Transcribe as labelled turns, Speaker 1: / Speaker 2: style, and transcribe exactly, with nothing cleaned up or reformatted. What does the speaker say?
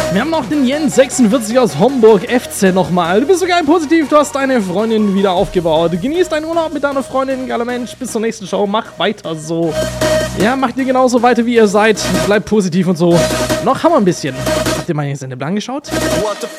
Speaker 1: Wir haben noch den Jens sechsundvierzig aus Homburg, F C nochmal. Du bist so geil positiv, du hast deine Freundin wieder aufgebaut. Genieß deinen Urlaub mit deiner Freundin, geiler Mensch. Bis zur nächsten Show, mach weiter so. Ja, macht ihr genauso weiter, wie ihr seid. Bleibt positiv und so. Noch haben wir ein bisschen. Habt ihr mal den Sendeplan geschaut?